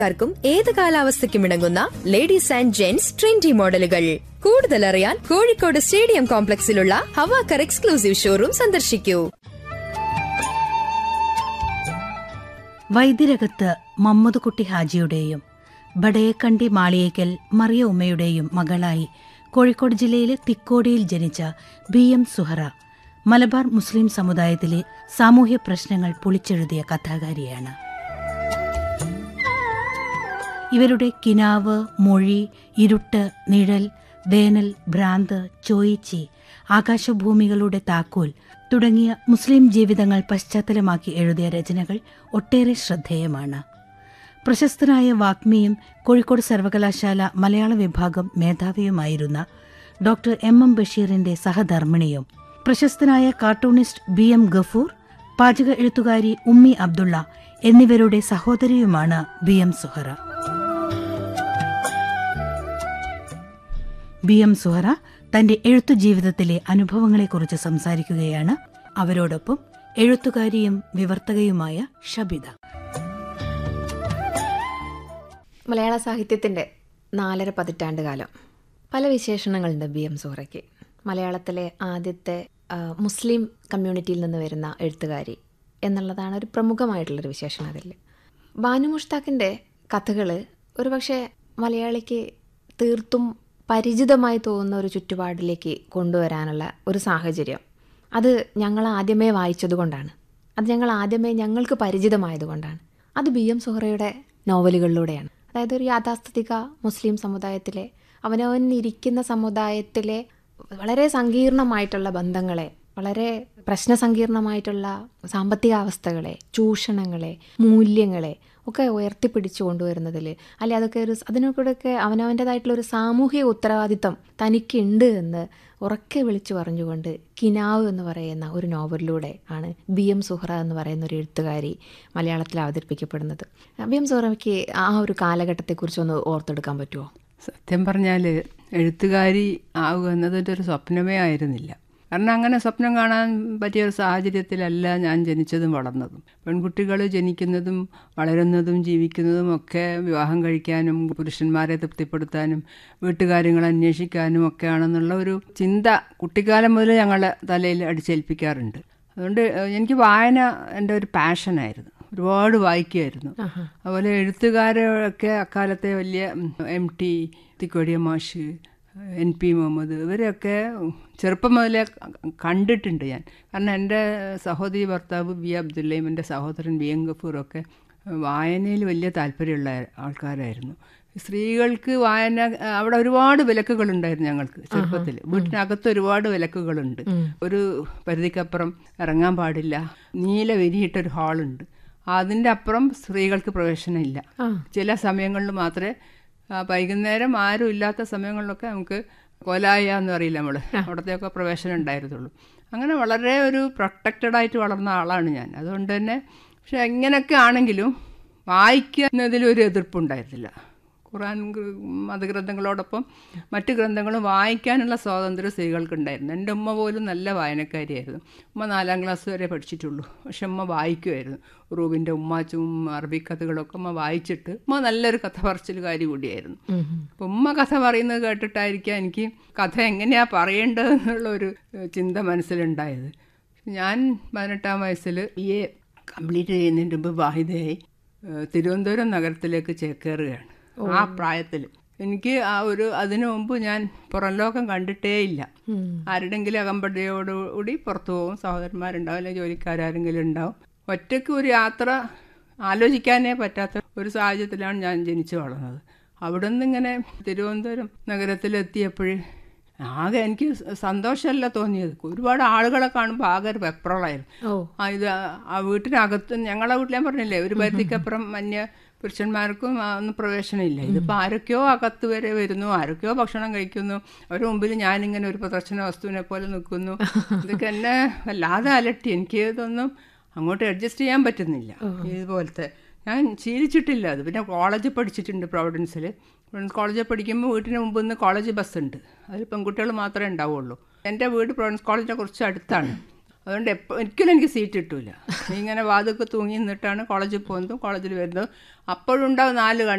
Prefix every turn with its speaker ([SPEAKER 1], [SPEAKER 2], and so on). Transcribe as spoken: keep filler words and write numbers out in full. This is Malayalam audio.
[SPEAKER 1] ർക്കും ഏത് കാലാവസ്ഥയ്ക്കും ഇണങ്ങുന്ന ലേഡീസ് ആൻഡ് ജെന്റ്സ് ട്രെൻഡി മോഡലുകൾ. കൂടുതൽ അറിയാൻ കോഴിക്കോട് സ്റ്റേഡിയം കോംപ്ലക്സിലുള്ള ഹവാക്കർ എക്സ്ക്ലൂസീവ് ഷോറൂം സന്ദർശിക്കൂ.
[SPEAKER 2] വൈദ്യരകത്ത് മമ്മദുകുട്ടി ഹാജിയുടെയും ബടയക്കണ്ടി മാളിയേക്കൽ മറിയ ഉമ്മയുടെയും മകളായി കോഴിക്കോട് ജില്ലയിലെ തിക്കോടിയിൽ ജനിച്ച ബി എം സുഹറ മലബാർ മുസ്ലിം സമുദായത്തിലെ സാമൂഹ്യ പ്രശ്നങ്ങൾ പൊളിച്ചെഴുതിയ കഥാകാരിയാണ്. ഇവരുടെ കിനാവ്, മൊഴി, ഇരുട്ട്, നിഴൽ, വേനൽ, ഭ്രാന്ത്, ചോയിച്ചി, ആകാശഭൂമികളുടെ താക്കോൽ തുടങ്ങിയ മുസ്ലിം ജീവിതങ്ങൾ പശ്ചാത്തലമാക്കി എഴുതിയ രചനകൾ ഒട്ടേറെ ശ്രദ്ധേയമാണ്. പ്രശസ്തനായ വാഗ്മിയും കോഴിക്കോട് സർവകലാശാല മലയാള വിഭാഗം മേധാവിയുമായിരുന്ന ഡോക്ടർ എം എം ബഷീറിന്റെ സഹധർമ്മിണിയും പ്രശസ്തനായ കാർട്ടൂണിസ്റ്റ് ബി എം ഗഫൂർ, പാചക എഴുത്തുകാരി ഉമ്മി അബ്ദുള്ള എന്നിവരുടെ സഹോദരിയുമാണ് B M Suhara. B M Suhara തന്റെ എഴുത്തു ജീവിതത്തിലെ അനുഭവങ്ങളെക്കുറിച്ച് സംസാരിക്കുകയാണ്. അവരോടൊപ്പം എഴുത്തുകാരിയും വിവർത്തകയുമായ ഷബിത.
[SPEAKER 3] മലയാള സാഹിത്യത്തിൻ്റെ നാലര പതിറ്റാണ്ട് കാലം. പല വിശേഷണങ്ങളുണ്ട് ബി എം സുഹറയ്ക്ക്. മലയാളത്തിലെ ആദ്യത്തെ മുസ്ലിം കമ്മ്യൂണിറ്റിയിൽ നിന്ന് വരുന്ന എഴുത്തുകാരി എന്നുള്ളതാണ് ഒരു പ്രമുഖമായിട്ടുള്ളൊരു വിശേഷണം. അതിൽ ബാനു മുഷ്താഖിൻ്റെ കഥകൾ ഒരുപക്ഷെ മലയാളിക്ക് തീർത്തും പരിചിതമായി തോന്നുന്ന ഒരു ചുറ്റുപാടിലേക്ക് കൊണ്ടുവരാനുള്ള ഒരു സാഹചര്യം അത് ഞങ്ങൾ ആദ്യമേ വായിച്ചതുകൊണ്ടാണ്. അത് ഞങ്ങൾ ആദ്യമേ ഞങ്ങൾക്ക് പരിചിതമായതുകൊണ്ടാണ്. അത് ബി എം സുഹറയുടെ നോവലുകളിലൂടെയാണ്. അതായത് ഒരു യാഥാസ്ഥിതിക മുസ്ലിം സമുദായത്തിലെ അവനവനിരിക്കുന്ന സമുദായത്തിലെ വളരെ സങ്കീർണമായിട്ടുള്ള ബന്ധങ്ങളെ, വളരെ പ്രശ്നസങ്കീർണമായിട്ടുള്ള സാമ്പത്തിക അവസ്ഥകളെ, ചൂഷണങ്ങളെ, മൂല്യങ്ങളെ ഒക്കെ ഉയർത്തിപ്പിടിച്ചു കൊണ്ടുവരുന്നതിൽ, അല്ലെ അതൊക്കെ ഒരു അതിനൊക്കെ അവനവൻ്റെതായിട്ടുള്ളൊരു സാമൂഹിക ഉത്തരവാദിത്തം തനിക്കുണ്ട് എന്ന് ഉറക്കെ വിളിച്ചു പറഞ്ഞുകൊണ്ട് കിനാവ് എന്ന് പറയുന്ന ഒരു നോവലിലൂടെ ആണ് ബി എം സുഹറ എന്ന് പറയുന്ന ഒരു എഴുത്തുകാരി മലയാളത്തിൽ അവതരിപ്പിക്കപ്പെടുന്നത്. ബി എം സുഹറയ്ക്ക് ആ ഒരു കാലഘട്ടത്തെക്കുറിച്ചൊന്ന് ഓർത്തെടുക്കാൻ പറ്റുമോ?
[SPEAKER 4] സത്യം പറഞ്ഞാൽ എഴുത്തുകാരി ആവുക എന്നതിൻ്റെ ഒരു സ്വപ്നമേ ആയിരുന്നില്ല. കാരണം അങ്ങനെ സ്വപ്നം കാണാൻ പറ്റിയ ഒരു സാഹചര്യത്തിലല്ല ഞാൻ ജനിച്ചതും വളർന്നതും. പെൺകുട്ടികൾ ജനിക്കുന്നതും വളരുന്നതും ജീവിക്കുന്നതും ഒക്കെ വിവാഹം കഴിക്കാനും പുരുഷന്മാരെ തൃപ്തിപ്പെടുത്താനും വീട്ടുകാര്യങ്ങൾ അന്വേഷിക്കാനും ഒക്കെ ആണെന്നുള്ള ഒരു ചിന്ത കുട്ടിക്കാലം മുതൽ ഞങ്ങളുടെ തലയിൽ അടിച്ചേൽപ്പിക്കാറുണ്ട്. അതുകൊണ്ട് എനിക്ക് വായന എൻ്റെ ഒരു പാഷനായിരുന്നു. ഒരുപാട് വായിക്കുമായിരുന്നു. അതുപോലെ എഴുത്തുകാരൊക്കെ അക്കാലത്തെ വലിയ എം ടി, തിക്കോടിയ മാഷ്, എൻ പി മുഹമ്മദ്, ഇവരെയൊക്കെ ചെറുപ്പം മുതലേ കണ്ടിട്ടുണ്ട് ഞാൻ. കാരണം എൻ്റെ സഹോദരി ഭർത്താവ് ബി അബ്ദുള്ളയും എൻ്റെ സഹോദരൻ ബി എം ഗഫൂറൊക്കെ വായനയിൽ വലിയ താല്പര്യമുള്ള ആൾക്കാരായിരുന്നു. സ്ത്രീകൾക്ക് വായന അവിടെ ഒരുപാട് വിലക്കുകളുണ്ടായിരുന്നു. ഞങ്ങൾക്ക് ചെറുപ്പത്തിൽ വീട്ടിനകത്ത് ഒരുപാട് വിലക്കുകളുണ്ട്. ഒരു പരിധിക്കപ്പുറം ഇറങ്ങാൻ പാടില്ല, നീല വിരിയിട്ടൊരു ഹാളുണ്ട്, അതിൻ്റെ അപ്പുറം സ്ത്രീകൾക്ക് പ്രവേശനമില്ല. ചില സമയങ്ങളിൽ മാത്രമേ, വൈകുന്നേരം ആരും ഇല്ലാത്ത സമയങ്ങളിലൊക്കെ നമുക്ക് കൊലായ എന്ന് പറയില്ല നമ്മൾ, അവിടത്തെയൊക്കെ പ്രവേശനം ഉണ്ടായിരുന്നുള്ളൂ. അങ്ങനെ വളരെ ഒരു പ്രൊട്ടക്റ്റഡായിട്ട് വളർന്ന ആളാണ് ഞാൻ. അതുകൊണ്ട് തന്നെ പക്ഷെ എങ്ങനെയൊക്കെ ആണെങ്കിലും വായിക്കുന്നതിലൊരു എതിർപ്പുണ്ടായിരുന്നില്ല. ഖുർആൻ മതഗ്രന്ഥങ്ങളോടൊപ്പം മറ്റ് ഗ്രന്ഥങ്ങളും വായിക്കാനുള്ള സ്വാതന്ത്ര്യം സ്ത്രീകൾക്കുണ്ടായിരുന്നു. എൻ്റെ ഉമ്മ പോലും നല്ല വായനക്കാരിയായിരുന്നു. ഉമ്മ നാലാം ക്ലാസ് വരെ പഠിച്ചിട്ടുള്ളൂ, പക്ഷെ ഉമ്മ വായിക്കുമായിരുന്നു. റൂബിൻ്റെ ഉമ്മാച്ചും അറബി കഥകളൊക്കെ ഉമ്മ വായിച്ചിട്ട് ഉമ്മ നല്ലൊരു കഥ പറച്ചിലുകാരി കൂടിയായിരുന്നു. അപ്പം ഉമ്മ കഥ പറയുന്നത് കേട്ടിട്ടായിരിക്കാം എനിക്ക് കഥ എങ്ങനെയാണ് പറയേണ്ടതെന്നുള്ളൊരു ചിന്ത മനസ്സിലുണ്ടായത്. ഞാൻ പതിനെട്ടാം വയസ്സിൽ ബി എ കംപ്ലീറ്റ് ചെയ്യുന്നതിന് മുമ്പ് വാഹിദയായി തിരുവനന്തപുരം നഗരത്തിലേക്ക് ചേക്കേറുകയാണ്. ആ പ്രായത്തിൽ എനിക്ക് ആ ഒരു അതിനു മുമ്പ് ഞാൻ പുറം ലോകം കണ്ടിട്ടേ ഇല്ല. ആരുടെങ്കിലും അകമ്പടിയോടുകൂടി പുറത്തു പോകും, സഹോദരന്മാരുണ്ടാവും, അല്ലെങ്കിൽ ജോലിക്കാരെങ്കിലും ഉണ്ടാവും. ഒറ്റയ്ക്ക് ഒരു യാത്ര ആലോചിക്കാനേ പറ്റാത്ത ഒരു സാഹചര്യത്തിലാണ് ഞാൻ ജനിച്ചു വളർന്നത്. അവിടെ നിന്ന് ഇങ്ങനെ തിരുവനന്തപുരം നഗരത്തിലെത്തിയപ്പോൾ ആകെ എനിക്ക് സന്തോഷമല്ല തോന്നിയത്. ഒരുപാട് ആളുകളെ കാണുമ്പോൾ ആകെ ഒരു വെപ്രളായിരുന്നു. ആ ഇത് ആ വീട്ടിനകത്ത് ഞങ്ങളെ വീട്ടിൽ ഞാൻ പറഞ്ഞില്ലേ, ഒരു പരിധിക്കപ്പുറം അന്യ പുരുഷന്മാർക്കും ഒന്നും പ്രവേശനമില്ല. ഇതിപ്പോൾ ആരൊക്കെയോ അകത്ത് വരെ വരുന്നു, ആരൊക്കെയോ ഭക്ഷണം കഴിക്കുന്നു, അവരുടെ മുമ്പിൽ ഞാനിങ്ങനെ ഒരു പ്രദർശന വസ്തുവിനെ പോലെ നിൽക്കുന്നു. ഇതൊക്കെ എന്നെ വല്ലാതെ അലട്ടി. എനിക്ക് ഇതൊന്നും അങ്ങോട്ട് അഡ്ജസ്റ്റ് ചെയ്യാൻ പറ്റുന്നില്ല. ഇതുപോലത്തെ ഞാൻ ശീലിച്ചിട്ടില്ല അത്. പിന്നെ കോളേജിൽ പഠിച്ചിട്ടുണ്ട് പ്രൊവിഡൻസിൽ. പ്രൊവിഡൻസ് കോളേജിൽ പഠിക്കുമ്പോൾ വീട്ടിന് മുമ്പിൽ നിന്ന് കോളേജ് ബസ്സുണ്ട്, അതിൽ പെൺകുട്ടികൾ മാത്രമേ ഉണ്ടാവുള്ളൂ. എൻ്റെ വീട് പ്രൊവിഡൻസ് കോളേജിൻ്റെ കുറച്ച് അടുത്താണ്. അതുകൊണ്ട് എപ്പോൾ ഒരിക്കലും എനിക്ക് സീറ്റ് കിട്ടില്ല. ഇങ്ങനെ വാതൊക്കെ തൂങ്ങി നിന്നിട്ടാണ് കോളേജിൽ പോകുന്നതും കോളേജിൽ വരുന്നതും. അപ്പോഴുണ്ടാവും നാല്